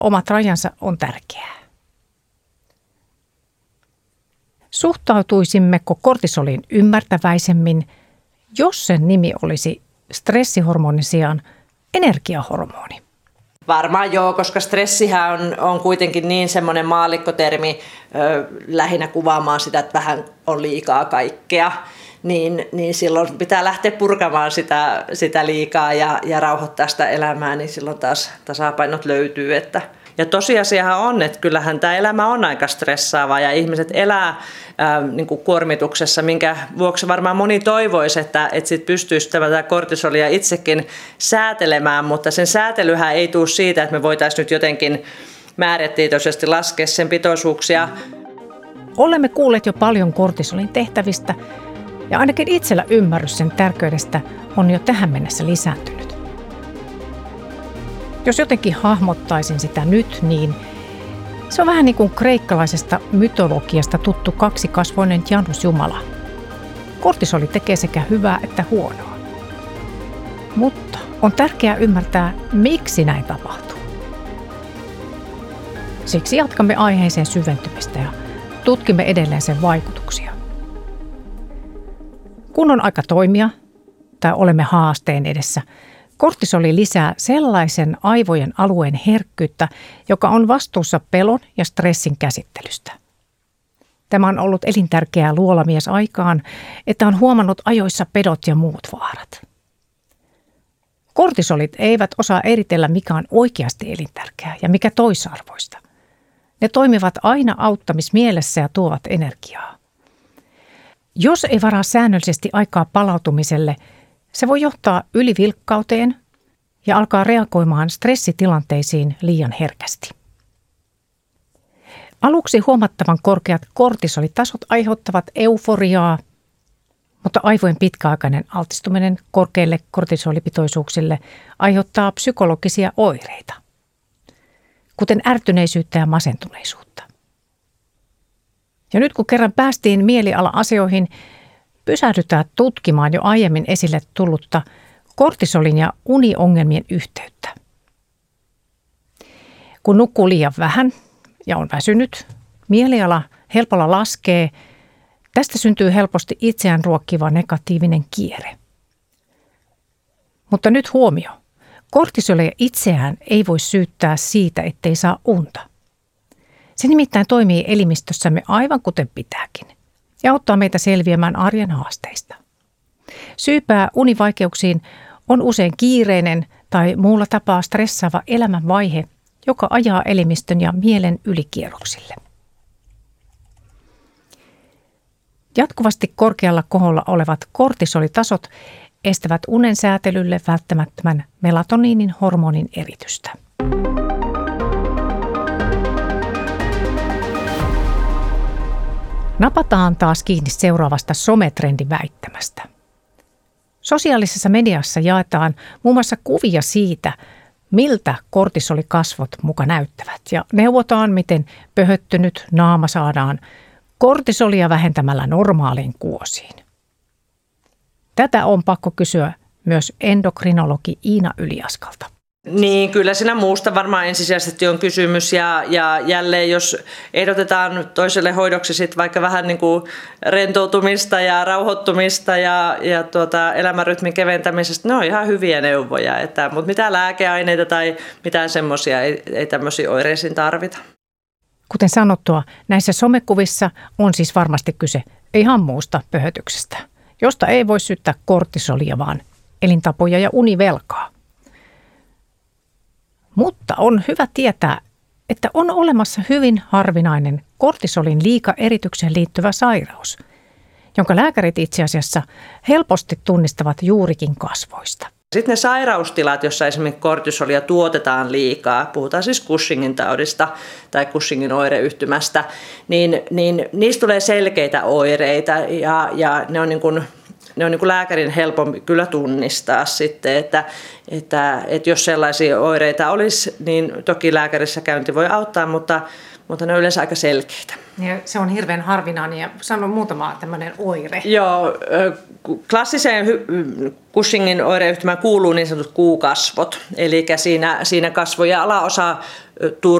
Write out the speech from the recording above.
omat rajansa on tärkeää. Suhtautuisimmeko kortisoliin ymmärtäväisemmin, jos sen nimi olisi stressihormonin sijaan energiahormoni? Varmaan joo, koska stressihän on kuitenkin niin semmoinen maallikkotermi lähinnä kuvaamaan sitä, että vähän on liikaa kaikkea. Niin silloin pitää lähteä purkamaan sitä liikaa ja rauhoittaa sitä elämää, niin silloin taas tasapainot löytyy. Ja tosiasiahan on, että kyllähän tämä elämä on aika stressaavaa ja ihmiset elää niin kuin kuormituksessa, minkä vuoksi varmaan moni toivoisi, että sit pystyisi tätä kortisolia itsekin säätelemään, mutta sen säätelyhän ei tule siitä, että me voitaisiin nyt jotenkin määrätietoisesti laskea sen pitoisuuksia. Olemme kuulleet jo paljon kortisolin tehtävistä ja ainakin itsellä ymmärrys sen tärkeydestä on jo tähän mennessä lisääntynyt. Jos jotenkin hahmottaisin sitä nyt, niin se on vähän niin kuin kreikkalaisesta mytologiasta tuttu kaksikasvoinen Janus Jumala. Kortisoli tekee sekä hyvää että huonoa. Mutta on tärkeää ymmärtää, miksi näin tapahtuu. Siksi jatkamme aiheeseen syventymistä ja tutkimme edelleen sen vaikutuksia. Kun on aika toimia tai olemme haasteen edessä, kortisoli lisää sellaisen aivojen alueen herkkyyttä, joka on vastuussa pelon ja stressin käsittelystä. Tämä on ollut elintärkeää luolamies aikaan, että on huomannut ajoissa pedot ja muut vaarat. Kortisolit eivät osaa eritellä, mikä on oikeasti elintärkeää ja mikä toisarvoista. Ne toimivat aina auttamismielessä ja tuovat energiaa. Jos ei varaa säännöllisesti aikaa palautumiselle, se voi johtaa ylivilkkauteen ja alkaa reagoimaan stressitilanteisiin liian herkästi. Aluksi huomattavan korkeat kortisolitasot aiheuttavat euforiaa, mutta aivojen pitkäaikainen altistuminen korkeille kortisolipitoisuuksille aiheuttaa psykologisia oireita, kuten ärtyneisyyttä ja masentuneisuutta. Ja nyt kun kerran päästiin mieliala-asioihin, pysähdytään tutkimaan jo aiemmin esille tullutta kortisolin ja uniongelmien yhteyttä. Kun nukkuu liian vähän ja on väsynyt, mieliala helpolla laskee. Tästä syntyy helposti itseään ruokkiva negatiivinen kierre. Mutta nyt huomio. Kortisolia itseään ei voi syyttää siitä, ettei saa unta. Se nimittäin toimii elimistössämme aivan kuten pitääkin ja auttaa meitä selviämään arjen haasteista. Syypää univaikeuksiin on usein kiireinen tai muulla tapaa stressaava elämänvaihe, joka ajaa elimistön ja mielen ylikierroksille. Jatkuvasti korkealla koholla olevat kortisolitasot estävät unen säätelylle välttämättömän melatoniinin hormonin eritystä. Napataan taas kiinni seuraavasta sometrendiväittämästä. Sosiaalisessa mediassa jaetaan muun muassa kuvia siitä, miltä kortisolikasvot muka näyttävät ja neuvotaan, miten pöhöttynyt naama saadaan kortisolia vähentämällä normaaliin kuosiin. Tätä on pakko kysyä myös endokrinologi Iina Yliaskalta. Niin, kyllä siinä muusta varmaan ensisijaisesti on kysymys ja jälleen jos ehdotetaan toiselle hoidoksi sit vaikka vähän niin kuin rentoutumista ja rauhoittumista ja elämänrytmin keventämisestä, ne on ihan hyviä neuvoja, mutta mitään lääkeaineita tai mitään semmoisia ei tämmöisiä oireisiin tarvita. Kuten sanottua, näissä somekuvissa on siis varmasti kyse ihan muusta pöhötyksestä, josta ei voi syyttää kortisolia, vaan elintapoja ja univelkaa. Mutta on hyvä tietää, että on olemassa hyvin harvinainen kortisolin liikaeritykseen liittyvä sairaus, jonka lääkärit itse asiassa helposti tunnistavat juurikin kasvoista. Sitten ne sairaustilat, joissa esimerkiksi kortisolia tuotetaan liikaa, puhutaan siis Cushingin taudista tai Cushingin oireyhtymästä, niin niistä tulee selkeitä oireita ja ne on niin kuin ne on niin kuin lääkärin helpompi kyllä tunnistaa sitten, että jos sellaisia oireita olisi, niin toki lääkärissä käynti voi auttaa, mutta ne on yleensä aika selkeitä. Ja se on hirveän harvinainen ja sano muutama tämmöinen oire. Joo, klassiseen Cushingin oireyhtymään kuuluu niin sanotut kuukasvot, eli siinä kasvojen alaosa